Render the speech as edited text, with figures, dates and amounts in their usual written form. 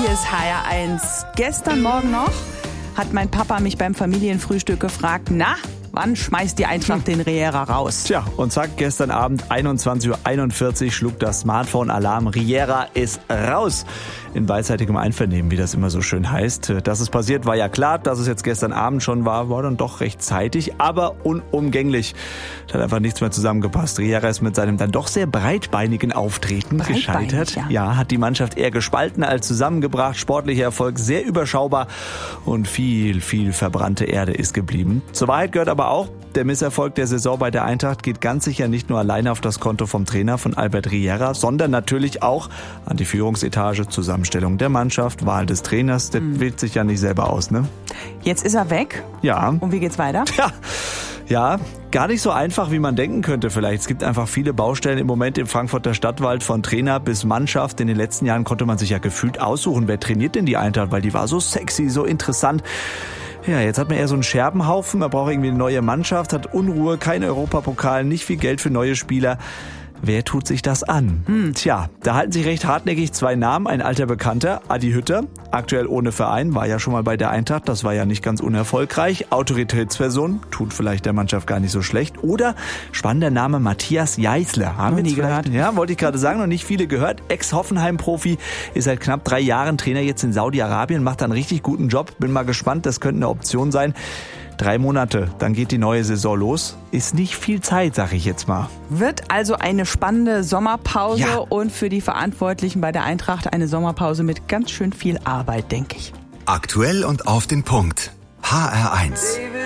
Hier ist HR1. Gestern Morgen noch hat mein Papa mich beim Familienfrühstück gefragt, na, wann schmeißt die Eintracht den Riera raus? Tja, und zack, gestern Abend 21:41 Uhr schlug das Smartphone-Alarm. Riera ist raus. In beidseitigem Einvernehmen, wie das immer so schön heißt. Dass es passiert, war ja klar. Dass es jetzt gestern Abend schon war dann doch recht zeitig, aber unumgänglich. Da hat einfach nichts mehr zusammengepasst. Riera ist mit seinem dann doch sehr breitbeinigen Auftreten gescheitert. Ja, hat die Mannschaft eher gespalten als zusammengebracht. Sportlicher Erfolg sehr überschaubar und viel verbrannte Erde ist geblieben. Zur Wahrheit gehört aber auch, der Misserfolg der Saison bei der Eintracht geht ganz sicher nicht nur alleine auf das Konto vom Trainer von Albert Riera, sondern natürlich auch an die Führungsetage, Zusammenstellung der Mannschaft, Wahl des Trainers. Der wählt sich ja nicht selber aus, ne? Jetzt ist er weg. Ja. Und wie geht's weiter? Ja, gar nicht so einfach, wie man denken könnte vielleicht. Es gibt einfach viele Baustellen im Moment im Frankfurter Stadtwald, von Trainer bis Mannschaft. In den letzten Jahren konnte man sich ja gefühlt aussuchen, wer trainiert denn die Eintracht, weil die war so sexy, so interessant. Ja, jetzt hat man eher so einen Scherbenhaufen, man braucht irgendwie eine neue Mannschaft, hat Unruhe, kein Europapokal, nicht viel Geld für neue Spieler. Wer tut sich das an? Tja, da halten sich recht hartnäckig zwei Namen. Ein alter Bekannter, Adi Hütter, aktuell ohne Verein, war ja schon mal bei der Eintracht, das war ja nicht ganz unerfolgreich. Autoritätsperson, tut vielleicht der Mannschaft gar nicht so schlecht. Oder spannender Name Matthias Jeißler. Haben wir nie gehört? Ja, wollte ich gerade sagen, noch nicht viele gehört. Ex-Hoffenheim-Profi, ist seit knapp 3 Jahren Trainer jetzt in Saudi-Arabien, macht einen richtig guten Job. Bin mal gespannt, das könnte eine Option sein. 3 Monate, dann geht die neue Saison los. Ist nicht viel Zeit, sag ich jetzt mal. Wird also eine spannende Sommerpause und für die Verantwortlichen bei der Eintracht eine Sommerpause mit ganz schön viel Arbeit, denke ich. Aktuell und auf den Punkt. HR1.